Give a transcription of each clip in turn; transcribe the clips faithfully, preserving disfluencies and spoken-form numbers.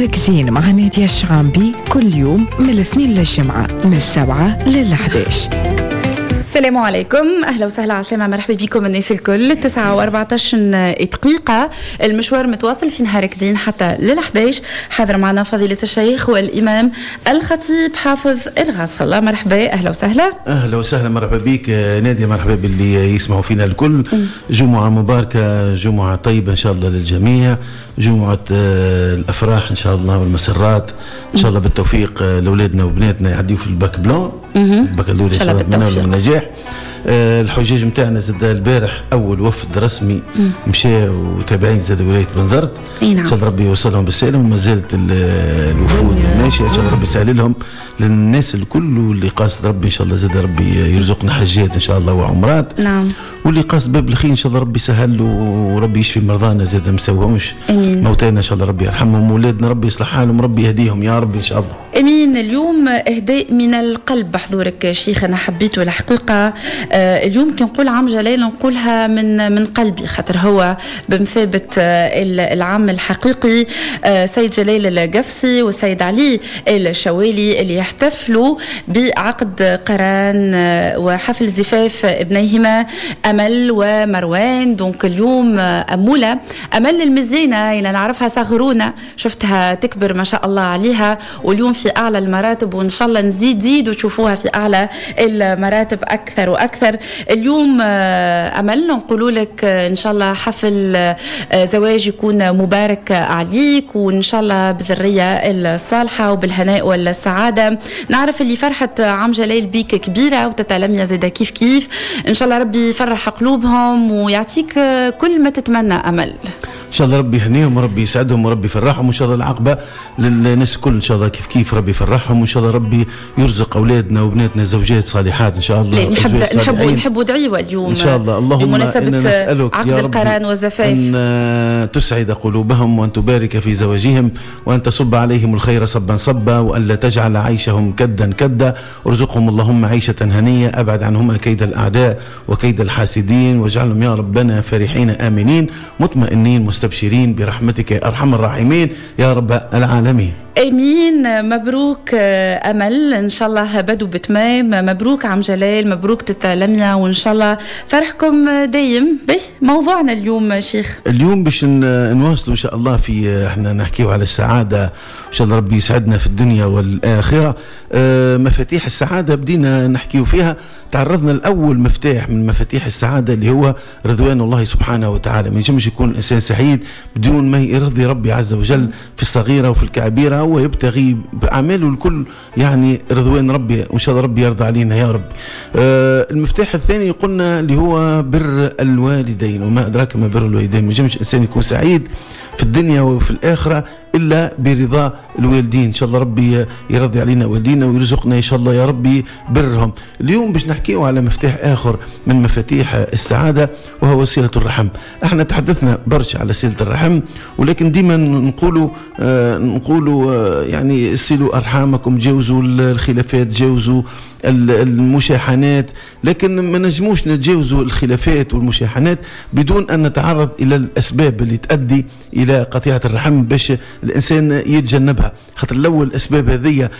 مركزين مع نادية الشعامبي كل يوم من الاثنين للجمعة من السبعة للحداش. السلام عليكم، اهلا وسهلا عسلامة، مرحبا بكم الناس الكل. تسعة واربعة عشر دقيقة، المشوار متواصل في نهار كدين حتى للحداش. حاضر معنا فضيلة الشيخ والإمام الخطيب حافظ الغاصلة. مرحبا، اهلا وسهلا. اهلا وسهلا، مرحبا بك نادية، مرحبا باللي يسمعوا فينا الكل. جمعة مباركة، جمعة طيبة ان شاء الله للجميع، جمعة الافراح ان شاء الله والمسرات ان شاء الله، بالتوفيق لاولادنا وبناتنا يعديوا في الباك بلون، البكالوريا ان شاء الله بتناولوا النجاح. أه الحجاج متاعنا زاد البارح اول وفد رسمي مم. مشى وتابعين زاد ولايه بنزرت. نعم. ان شاء الله ربي يوصلهم بالسلام، وما زالت الوفود ماشيه ان شاء الله ربي يسهل لهم للناس الكل، واللي قاصد ربي ان شاء الله زاد ربي يرزقنا حجات ان شاء الله وعمرات. نعم. واللي قاصد باب الخير ان شاء الله ربي يسهل له، وربي يشفي مرضانا زاد مسوهمش. امين. موتانا ان شاء الله ربي يرحمهم، واولادنا ربي يصلح حالهم، ربي يهديهم يا ربي ان شاء الله. امين. اليوم اهداء من القلب بحضورك شيخ، انا حبيته الحقيقه. آه اليوم كي نقول عام جلال نقولها من من قلبي، خاطر هو بمثابه آه العام الحقيقي. آه سيد جلال القفصي والسيد علي الشوالي اللي يحتفلوا بعقد قران آه وحفل زفاف ابنيهما امل ومروان. دونك اليوم آه اموله امل المزينه اللي نعرفها صغرونا، شفتها تكبر ما شاء الله عليها، واليوم في أعلى المراتب، وإن شاء الله نزيد زيد وتشوفوها في أعلى المراتب أكثر وأكثر. اليوم أمل نقول لك إن شاء الله حفل زواج يكون مبارك عليك، وإن شاء الله بذرية الصالحة وبالهناء والسعادة. نعرف اللي فرحة عام جلال بيك كبيرة وتتلمية زيدا كيف كيف، إن شاء الله ربي يفرح قلوبهم ويعطيك كل ما تتمنى أمل. ان شاء الله ربي يهنيهم وربي يسعدهم وربي يفرحهم، وان شاء الله العقبه للناس الكل ان شاء الله كيف كيف ربي يفرحهم، وان شاء الله ربي يرزق اولادنا وبناتنا زوجات صالحات ان شاء الله. نحب نحب نحب دعيوه اليوم ان شاء الله، اللهم بمناسبه عقد القران والزفاف، ان تسعد قلوبهم وان تبارك في زواجهم وان تصب عليهم الخير صبا صبا، وان لا تجعل عيشهم كدا كدا. ارزقهم اللهم عيشه هنيه، ابعد عنهما كيد الاعداء وكيد الحاسدين، واجعلهم يا ربنا فرحين امنين مطمئنين مستبشرين برحمتك يا ارحم الراحمين يا رب العالمين. امين. مبروك امل، ان شاء الله بدو بتمام. مبروك عم جلال، مبروك تتلمية، وان شاء الله فرحكم دايم. به موضوعنا اليوم شيخ، اليوم باش نواصلوا ان شاء الله في احنا نحكيوا على السعاده، ان شاء الله ربي يسعدنا في الدنيا والاخره. اه مفاتيح السعاده بدينا نحكيوا فيها، تعرضنا الاول مفتاح من مفاتيح السعاده اللي هو رضوان الله سبحانه وتعالى. ما ينجمش يكون الانسان سعيد بدون ما يرضي ربي عز وجل في الصغيره وفي الكبيره، هو يبتغي باعماله الكل يعني رضوان ربي، وان شاء الله ربي يرضى علينا يا رب. آه المفتاح الثاني قلنا اللي هو بر الوالدين، وما ادراك ما بر الوالدين. ما ينجمش الانسان يكون سعيد في الدنيا وفي الاخره إلا برضا الوالدين. إن شاء الله ربي يرضي علينا والدينا ويرزقنا إن شاء الله يا ربي برهم. اليوم باش نحكيه على مفتاح آخر من مفاتيح السعادة، وهو صلة الرحم. احنا تحدثنا برشا على صلة الرحم، ولكن ديما نقولوا آه نقولوا آه يعني صلوا أرحامكم، جوزوا الخلافات، جوزوا المشاحنات، لكن ما نجموش نتجاوزوا الخلافات والمشاحنات بدون أن نتعرض إلى الأسباب اللي تؤدي إلى قطيعة الرحم باش الإنسان يتجنبها. خاطر الأول الأسباب هذه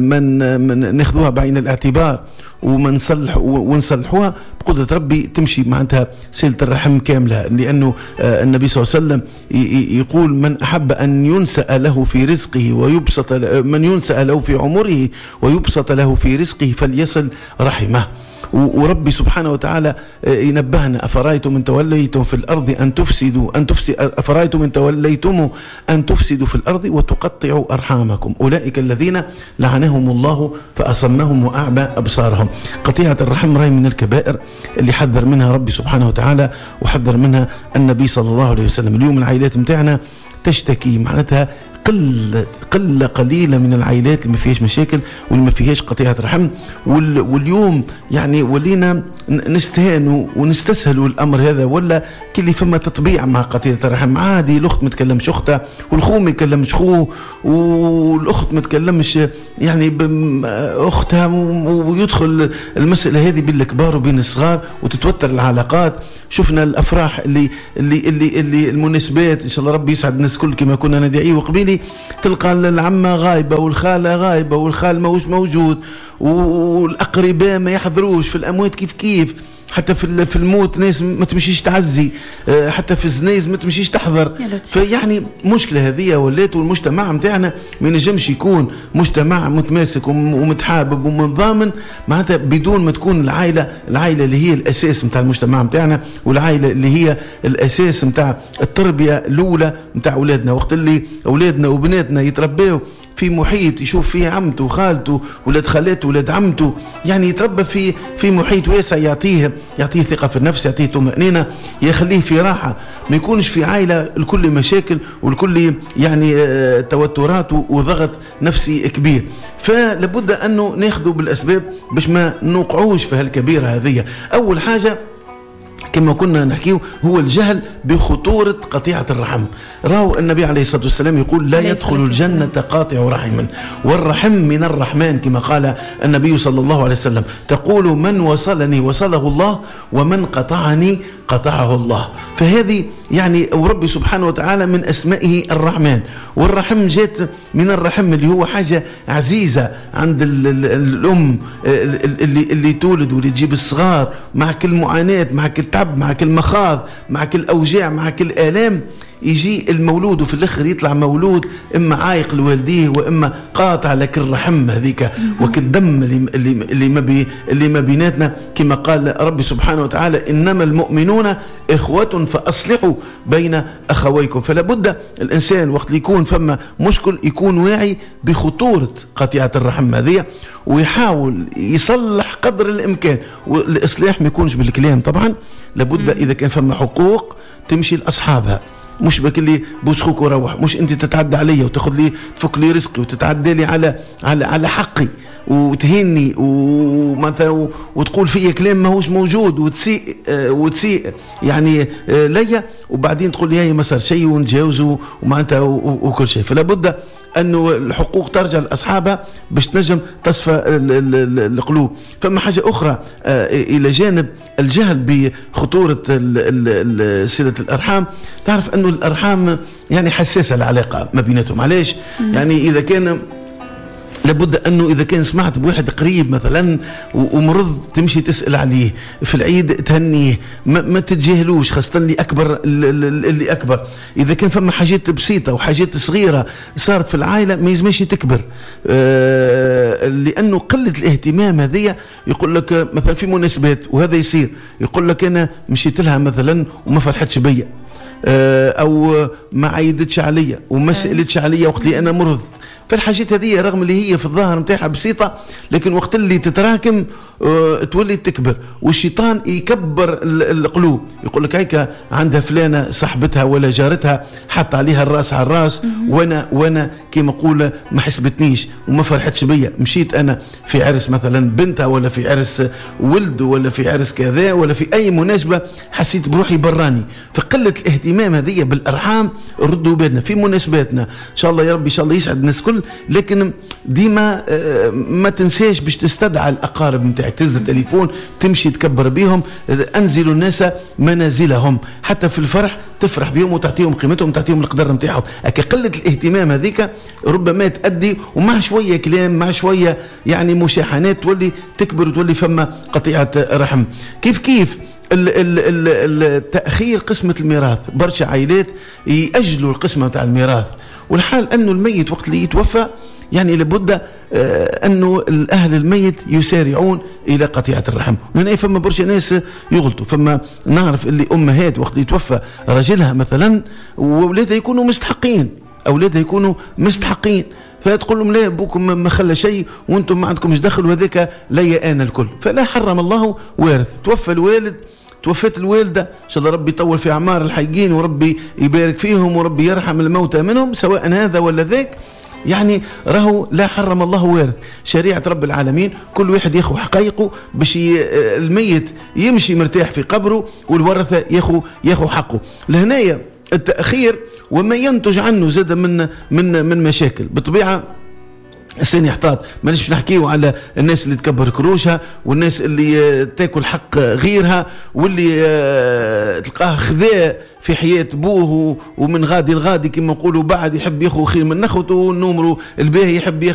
من ناخذوها بعين الاعتبار ومن نصلح ونصلحوها بقدرة ربي تمشي معناتها صلة الرحم كاملة، لأنه النبي صلى الله عليه وسلم يقول من أحب أن ينسأ له في رزقه ويبسط، من ينسأ له في عمره ويبسط له في رزقه فليصل رحمه. وربي سبحانه وتعالى ينبهنا أفرأيتم من توليتم في الأرض أن تفسدوا أن تفسد أفرأيتم من توليتم أن تفسدوا في الأرض وتقطعوا أرحامكم أولئك الذين لعنهم الله فأصمهم وأعمى أبصارهم. قطيعة الرحم راي من الكبائر اللي حذر منها ربي سبحانه وتعالى وحذر منها النبي صلى الله عليه وسلم. اليوم العائلات متاعنا تشتكي معناتها قلة قلة قليلة من العائلات اللي ما فيهاش مشاكل واللي ما فيهاش قطيعة رحم، واليوم يعني ولينا نستهانوا ونستسهلوا الأمر هذا، ولا كل فما تطبيع مع قطيعة الرحم. عادي الأخت ما تكلمش أختها، والخو ما يكلمش خوه، والأخت ما تكلمش يعني أختها، ويدخل المسألة هذه بين الكبار وبين الصغار وتتوتر العلاقات. شفنا الافراح اللي اللي اللي, اللي المناسبات ان شاء الله ربي يسعد الناس كل كما كنا ندعيه وقبيلي، تلقى العمه غايبه والخاله غايبه والخال ماهوش موجود والاقرباء ما يحضروش، في الاموات كيف كيف، حتى في في الموت ناس ما تمشيش تعزي، حتى في الزنايز ما تمشيش تحضر. فيعني مشكله هذه ولات، والمجتمع نتاعنا ما ينجمش يكون مجتمع متماسك ومتحابب ومنضامن معناتها بدون ما تكون العائله العائله اللي هي الاساس نتاع المجتمع نتاعنا، والعائله اللي هي الاساس نتاع التربيه الاولى نتاع اولادنا. وقت اللي اولادنا وبناتنا يتربوا في محيط يشوف فيه عمته وخالته ولاد خالته ولاد عمته، يعني يتربى في في محيط واسع يعطيه يعطيه ثقه في النفس، يعطيه طمأنينه، يخليه في راحه، ما يكونش في عائله الكل مشاكل والكل يعني توترات وضغط نفسي كبير. فلابد انه ناخذوا بالاسباب باش ما نوقعوش في هالكبيره هذه. اول حاجه كما كنا نحكيه هو الجهل بخطورة قطيعة الرحم. راو النبي عليه الصلاة والسلام يقول لا يدخل الجنة قاطع رحم، والرحم من الرحمن كما قال النبي صلى الله عليه وسلم، تقول من وصلني وصله الله ومن قطعني قطعه الله. فهذه يعني وربي سبحانه وتعالى من أسمائه الرحمن، والرحم جات من الرحم اللي هو حاجة عزيزة عند ال ال الأم اللي, اللي تولد واللي تجيب الصغار، مع كل معاناة، مع كل تعب، مع كل مخاض، مع كل أوجاع، مع كل آلام، يجي المولود وفي الاخر يطلع مولود اما عايق لوالديه واما قاطع لك الرحم هذيك وكالدم اللي اللي اللي ما بي اللي ما بيناتنا، كما قال ربي سبحانه وتعالى انما المؤمنون اخوة فاصلحوا بين اخويكم. فلا بد الانسان وقت اللي يكون فما مشكل يكون واعي بخطورة قطيعة الرحم هذه، ويحاول يصلح قدر الامكان. والاصلاح ما يكونش بالكلام طبعا، لابد اذا كان فما حقوق تمشي لاصحابها، مش بك اللي بوسخوك وروح، مش انت تتعدى علي وتاخذ لي تفك لي رزقي وتتعدى لي على على على حقي وتهيني ومثلا وتقول فيا كلام ماهوش موجود وتسيء وتسيء يعني ليا، وبعدين تقول لي هي ما صار شيء ونتجاوزوا ومعناتها وكل شيء. فلا بد انه الحقوق ترجع لاصحابها باش تنجم تصفى القلوب. فما حاجه اخرى الى جانب الجهل بخطوره صله الارحام، تعرف انه الارحام يعني حساسه العلاقه ما بيناتهم. علاش؟ يعني اذا كان لابد انه اذا كان سمعت بواحد قريب مثلا ومرض تمشي تسال عليه في العيد تهنيه، ما, ما تتجاهلوش، خاصه اللي اكبر اللي اكبر. اذا كان فما حاجات بسيطه وحاجات صغيره صارت في العائله ما يلزمش تكبر، آه لانه قله الاهتمام هذه. يقول لك مثلا في مناسبات وهذا يصير، يقول لك انا مشيت لها مثلا وما فرحتش بيا، آه او ما عيدتش عليا وما سالتش عليا وقت اللي انا مرض. فالحاجات هذه رغم اللي هي في الظاهر نتاعها بسيطة، لكن وقت اللي تتراكم أه تولي تكبر، والشيطان يكبر القلوب. يقول لك هيك عندها فلانة صاحبتها ولا جارتها حط عليها الراس على الراس، وانا وانا كيما نقول ما حسبتنيش وما فرحتش بيا، مشيت انا في عرس مثلا بنتها ولا في عرس ولد ولا في عرس كذا ولا في اي مناسبة حسيت بروحي براني. فقلة الاهتمام هذه بالارحام ردوا بالنا في مناسباتنا. ان شاء الله يا رب ان شاء الله يسعد الناس كل، لكن ديما ما تنساش باش تستدعى الاقارب نتاعك، تهز التليفون تمشي تكبر بيهم، انزلوا الناس منازلهم، حتى في الفرح تفرح بهم وتعطيهم قيمتهم وتعطيهم القدر نتاعهم. اكا قله الاهتمام هذيك ربما تؤدي ومع شويه كلام مع شويه يعني مشاحنات تولي تكبر وتولي فما قطيعه رحم. كيف كيف التاخير قسمه الميراث، برشا عائلات ياجلوا القسمه تاع الميراث، والحال انه الميت وقت اللي يتوفى يعني لابد انه الاهل الميت يسارعون الى قطيعه الرحم. هنا فما برشا ناس يغلطوا، فما نعرف اللي امهات وقت اللي يتوفى راجلها مثلا واولادها يكونوا مستحقين، اولادها يكونوا مستحقين، فتقول لهم لا ابوكم ما خلى شيء وانتم ما عندكمش دخل وهذاك لا يآن الكل. فلا حرم الله وارث. توفى الوالد توفت الوالدة إن شاء الله ربي يطول في أعمار الحيين وربي يبارك فيهم وربي يرحم الموتى منهم، سواء هذا ولا ذاك، يعني راهو لا حرم الله وارث. شريعة رب العالمين كل واحد ياخو حقيقه باش الميت يمشي مرتاح في قبره والورثة ياخو ياخو حقه. لهنايا التأخير وما ينتج عنه زاد من من من مشاكل. بالطبيعة الإنسان يحتاط. مانيش نحكيو على الناس اللي تكبر كروشها والناس اللي تاكل حق غيرها واللي تلقاه خذاء في حياة بوه ومن غادي لغادي كما نقولوا بعد يحب ياخذ خير من نخوته والنمر الباهي يحب